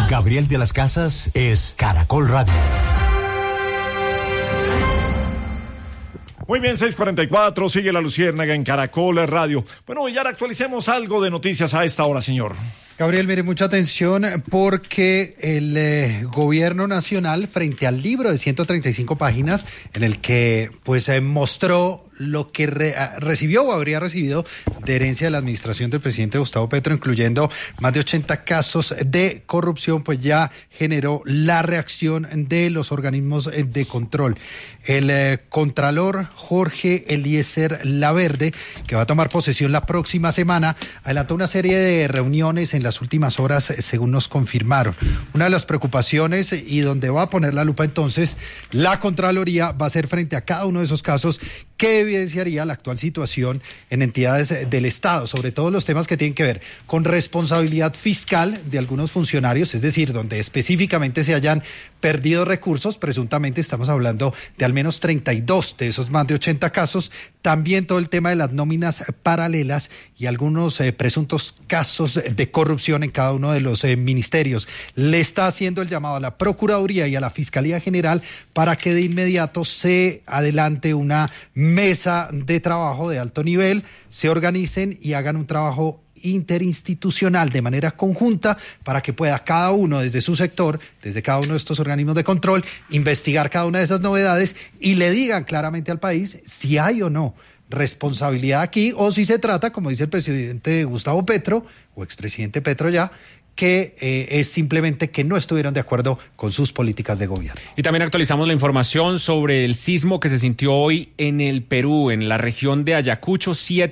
Gabriel de las Casas es Caracol Radio. Muy bien, 6:44, sigue la Luciérnaga en Caracol Radio. Bueno, y ahora actualicemos algo de noticias a esta hora, señor. Gabriel, mire, mucha atención porque el gobierno nacional, frente al libro de 135 páginas, en el que pues mostró lo que recibió o habría recibido de herencia de la administración del presidente Gustavo Petro, incluyendo más de 80 casos de corrupción, pues ya generó la reacción de los organismos de control. El contralor Jorge Eliezer Laverde, que va a tomar posesión la próxima semana, adelantó una serie de reuniones en las últimas horas, según nos confirmaron. Una de las preocupaciones y donde va a poner la lupa entonces la Contraloría va a ser frente a cada uno de esos casos que evidenciaría la actual situación en entidades del Estado, sobre todo los temas que tienen que ver con responsabilidad fiscal de algunos funcionarios, es decir, donde específicamente se hayan perdido recursos, presuntamente estamos hablando de al menos 32 de esos más de 80 casos, también todo el tema de las nóminas paralelas y algunos presuntos casos de corrupción en cada uno de los ministerios. Le está haciendo el llamado a la Procuraduría y a la Fiscalía General para que de inmediato se adelante una mesa de trabajo de alto nivel, se organicen y hagan un trabajo interinstitucional de manera conjunta para que pueda cada uno desde su sector, desde cada uno de estos organismos de control, investigar cada una de esas novedades y le digan claramente al país si hay o no responsabilidad aquí o si se trata, como dice el presidente Gustavo Petro o expresidente Petro ya, que es simplemente que no estuvieron de acuerdo con sus políticas de gobierno. Y también actualizamos la información sobre el sismo que se sintió hoy en el Perú, en la región de Ayacucho.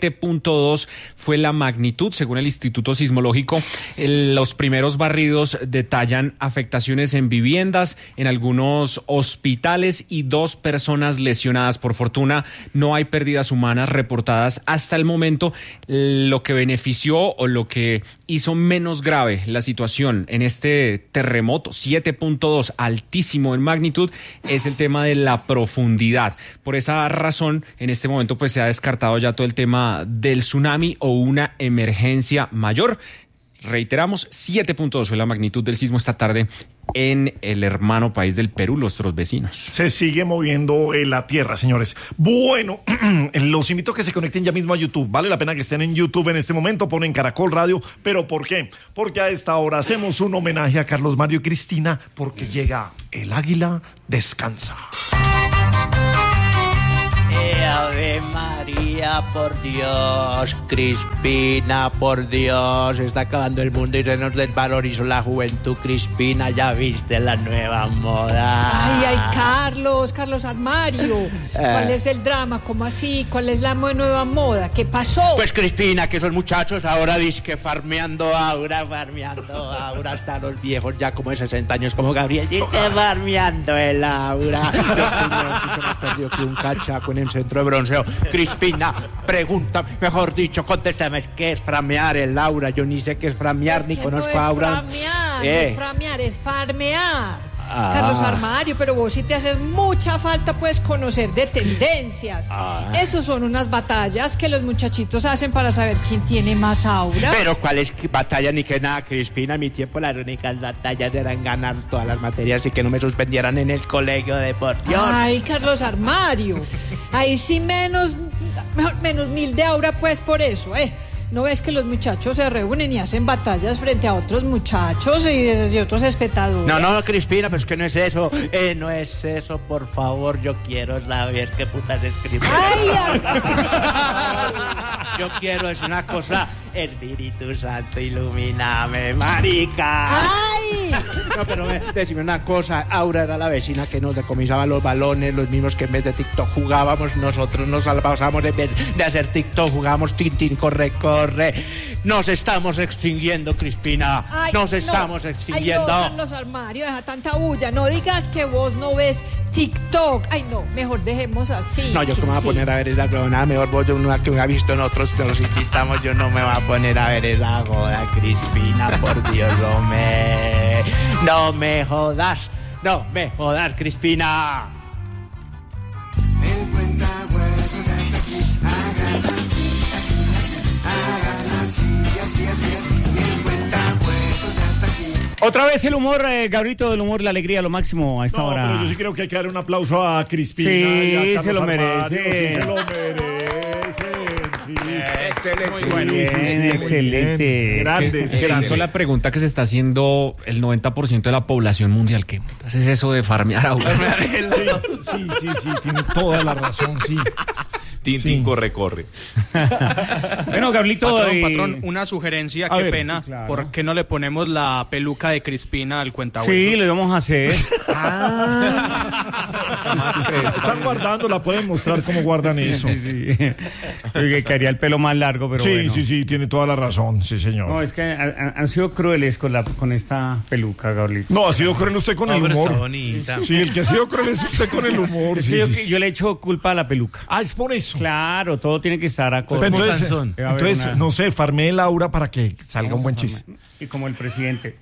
7.2 fue la magnitud, según el Instituto Sismológico. Los primeros barridos detallan afectaciones en viviendas, en algunos hospitales y 2 personas lesionadas. Por fortuna, no hay pérdidas humanas reportadas hasta el momento. Lo que benefició o lo que hizo menos grave la situación en este terremoto 7.2, altísimo en magnitud, es el tema de la profundidad. Por esa razón, en este momento pues se ha descartado ya todo el tema del tsunami o una emergencia mayor. Reiteramos, 7.2 fue la magnitud del sismo esta tarde en el hermano país del Perú, nuestros vecinos. Se sigue moviendo la tierra, señores. Bueno, los invito a que se conecten ya mismo a YouTube. Vale la pena que estén en YouTube en este momento, ponen Caracol Radio. ¿Pero por qué? Porque a esta hora hacemos un homenaje a Carlos Mario y Cristina, porque llega El Águila Descansa. Ave María, por Dios, Crispina, por Dios, está acabando el mundo y se nos desvalorizó la juventud. Crispina, ya viste la nueva moda. Ay, Carlos Armario, ¿cuál es el drama? ¿Cómo así? ¿Cuál es la nueva moda? ¿Qué pasó? Pues Crispina, que esos muchachos ahora dizque farmeando aura, hasta los viejos ya como de 60 años como Gabriel, dizque farmeando el aura. Yo estoy más perdido que un cachaco en el centro de bronceo. Crispina, pregunta, mejor dicho, contéstame, ¿qué es framear el aura? Yo ni sé qué es framear, es ni conozco a aura. Es farmear. Carlos Armario, pero vos sí te haces mucha falta, pues, conocer de tendencias. Esos son unas batallas que los muchachitos hacen para saber quién tiene más aura. Pero ¿cuál es batalla ni que nada, Crispina? En mi tiempo las únicas batallas eran ganar todas las materias y que no me suspendieran en el colegio de deportivo. Ay, Carlos Armario, ahí sí menos 1000 de aura, pues, por eso, ¿No ves que los muchachos se reúnen y hacen batallas frente a otros muchachos y otros espectadores? No, Crispina, pero es que no es eso. No es eso, por favor. Yo quiero saber qué putas es Crispina. ¡Ay! Yo quiero, es una cosa. Espíritu Santo, ilumíname, marica. ¡Ay! No, pero decime una cosa. Aura era la vecina que nos decomisaba los balones, los mismos que en vez de TikTok jugábamos. Nosotros nos salvábamos en vez de hacer TikTok, jugábamos Tintín, corre. Nos estamos extinguiendo, Crispina. Ay, nos estamos extinguiendo. Ay, no, Carlos Armario, deja tanta bulla. No digas que vos no ves TikTok. Ay, no, mejor dejemos así. No, yo que me voy a poner a ver esa huevonada. Mejor vos, yo una que me ha visto en otros, que los invitamos. Yo no me voy a poner a ver esa joda, Crispina. Por Dios, no me jodas. No me jodas, Crispina. El cuentahueso ya está aquí. Hagan así, así. El cuentahueso ya está aquí. Otra vez el humor, Gabrielito, el humor, la alegría, lo máximo a esta No, hora. pero yo sí creo que hay que dar un aplauso a Crispina. Sí, y a Carlos se lo Armario, merece. Sí, se lo merecen. Sí. Excelente. Muy bueno, excelente. Grandes, Se grandes. hizo la pregunta que se está haciendo el 90% de la población mundial. ¿Qué es eso de farmear ahora? Sí, tiene toda la razón, sí. Tintín corre. Bueno, Gabrielito. Patrón, una sugerencia, A qué ver, pena. claro. ¿Por qué no le ponemos la peluca de Crispina al cuentahuesos? Sí, lo íbamos a hacer. Están guardando, la pueden mostrar cómo guardan eso. Sí. Que quedaría el pelo más largo, pero bueno. Sí, tiene toda la razón, sí, señor. No, es que han sido crueles con esta peluca, Gabrielito. No, ha sido cruel usted con el pero está humor. bonita. Sí, el que ha sido cruel es usted con el humor. Es Sí, que sí. yo le echo culpa a la peluca. Ah, es por eso. Claro, todo tiene que estar acorde. Pero entonces, Debe haber una- no sé, farmé Laura para que salga un buen chiste. Y como el presidente.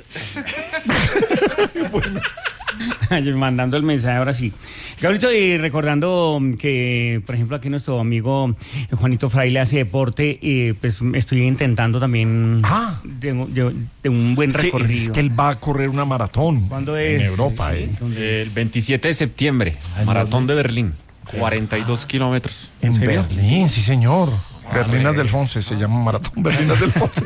Mandando el mensaje ahora sí. Gabrielito, y recordando que, por ejemplo, aquí nuestro amigo Juanito Fraile hace deporte, pues estoy intentando también de un buen recorrido. Es que él va a correr una maratón. ¿Cuándo en es? Europa, El 27 de septiembre, Maratón de Berlín, 42 kilómetros. En Berlín, sí, señor. Berlinas del Fonse, se llama Maratón Berlinas del Fonse.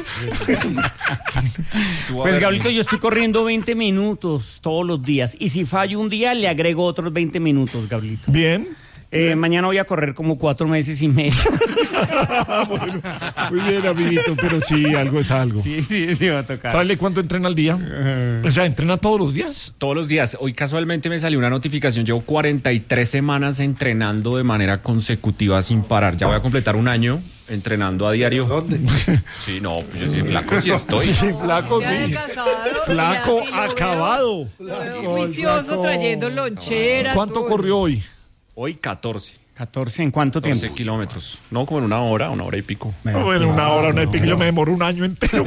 Pues, Gabrielito, yo estoy corriendo 20 minutos todos los días. Y si fallo un día, le agrego otros 20 minutos, Gabrielito. Bien. Mañana voy a correr como 4 meses y medio. Bueno, muy bien, amiguito, pero sí, algo es algo. Sí, va a tocar. Fraile, ¿cuánto entrena al día? O sea, ¿entrena todos los días? Todos los días. Hoy casualmente me salió una notificación. Llevo 43 semanas entrenando de manera consecutiva sin parar. Ya voy a completar un año entrenando a diario. ¿Dónde? Sí, no, pues yo sí, flaco sí estoy. Sí, flaco, Se ha sí. casado, Flaco, y lo veo- acabado. Lo veo juicioso trayendo lonchera. ¿Cuánto todo. corrió hoy? Hoy 14. 14, ¿en cuánto 12 tiempo? kilómetros. No, como en una hora y pico. Bueno, una hora, una y pico. Yo me demoro un año entero. Le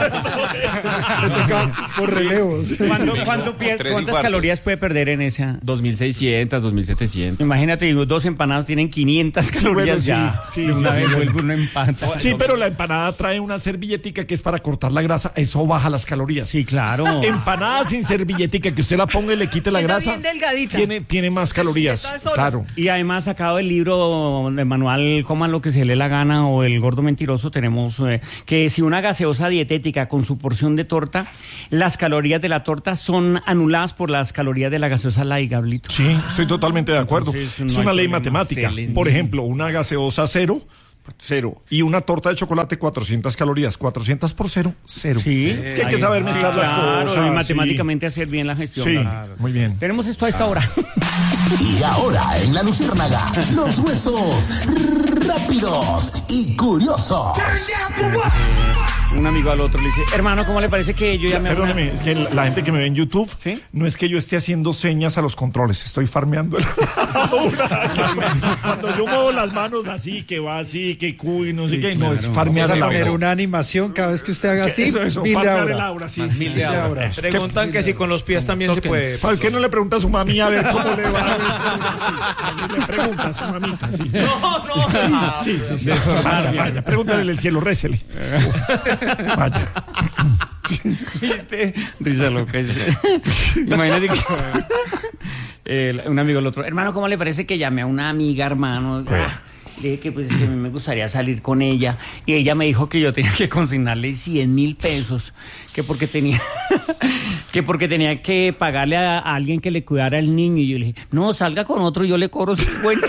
toca por relevos. ¿Cuántas cuartos. calorías puede perder en esa? 2.600, 2.700. Imagínate, digo, 2 empanadas tienen 500 calorías bueno, ya. sí, De una sí, vez sí. vuelve una empata. Sí, pero la empanada trae una servilletica que es para cortar la grasa. Eso baja las calorías. Sí, claro. Empanada sin servilletica, que usted la ponga y le quite la Esa grasa. bien delgadita. Tiene más calorías. Está sola. Claro. Y además, sacado el libro de manual Coman lo que se le dé la gana o El gordo mentiroso, tenemos que si una gaseosa dietética con su porción de torta, las calorías de la torta son anuladas por las calorías de la gaseosa light, Gabrielito. Sí, estoy totalmente de acuerdo. Entonces, Es no hay una ley problema. matemática. Excelente. Por ejemplo, una gaseosa cero. Y una torta de chocolate, 400 calorías. 400 por cero, 0. Sí. Es que hay que saber mezclar las Claro, cosas. y matemáticamente hacer bien la gestión. Sí, Claro. muy bien. Tenemos esto a esta hora. Y ahora en la Luciérnaga, los huesos rápidos y curiosos. Un amigo al otro le dice, hermano, ¿cómo le parece que yo llame a una... Perdóneme, es que la gente que me ve en YouTube, ¿Sí? no es que yo esté haciendo señas a los controles, estoy farmeando cuando yo muevo las manos así, que va así, que cuy, no sé qué, no, es farmear Vamos a el poner aura. una animación cada vez que usted haga así. Eso, Mil de farmear el aura. aura, sí, Mil sí, de aura. Eso. Preguntan que si con los pies también se puede. ¿Por qué no le pregunta a su mami a ver cómo le va? Sí, le pregunta a su mamita, sí. No. Sí. Vaya, pregúntale el cielo, récele. Vaya. Risa loca. Imagínate que un amigo al otro, hermano, ¿cómo le parece que llame a una amiga, hermano? Le dije que pues que a mí me gustaría salir con ella y ella me dijo que yo tenía que consignarle 100.000 pesos, que porque tenía que pagarle a alguien que le cuidara al niño, y yo le dije, no, salga con otro, yo le cobro 50.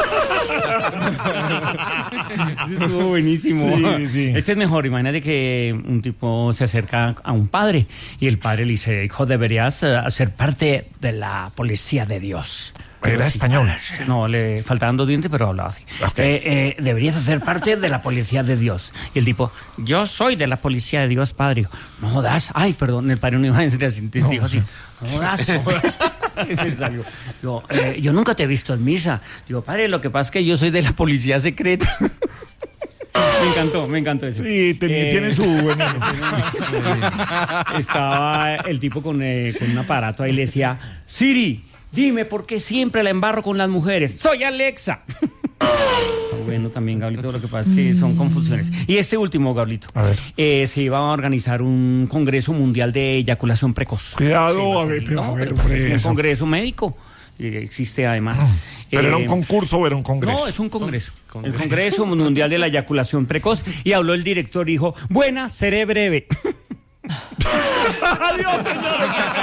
Eso estuvo buenísimo. Sí. Este es mejor. Imagínate que un tipo se acerca a un padre y el padre le dice, hijo, deberías ser parte de la policía de Dios. Era español. No, le faltaban 2 dientes, pero hablaba así. Deberías hacer parte de la policía de Dios. Y el tipo, yo soy de la policía de Dios, padre. No jodas. Ay, perdón, el padre no iba a decir así. Dijo así, no jodas. Yo nunca te he visto en misa. Digo, padre, lo que pasa es que yo soy de la policía secreta. Me encantó eso. Sí, tiene su veneno. Estaba el tipo con un aparato ahí, le decía, Siri, dime por qué siempre la embarro con las mujeres. Soy Alexa. bueno también, Gablito, lo que pasa es que son confusiones. Y este último, Gablito, A ver. se iba a organizar un congreso mundial de eyaculación precoz. Cuidado, a ver, pero No, a ver, pero pues es un eso. congreso médico. Existe además. ¿Pero era un concurso o era un congreso? No, es un congreso. El Congreso Mundial de la Eyaculación Precoz. Y habló el director y dijo, buena, seré breve. Adiós, señores.